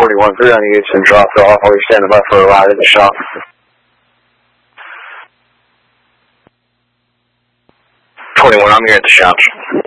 21-3 on the Houston, drop off. I'll be standing by for a ride at the shop. 21, I'm here at the shop.